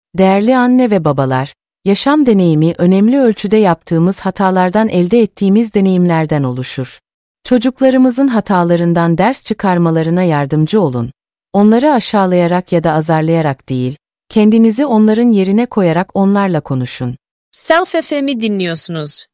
Değerli anne ve babalar, yaşam deneyimi önemli ölçüde yaptığımız hatalardan elde ettiğimiz deneyimlerden oluşur. Çocuklarımızın hatalarından ders çıkarmalarına yardımcı olun. Onları aşağılayarak ya da azarlayarak değil, kendinizi onların yerine koyarak onlarla konuşun. Self FM'i dinliyorsunuz.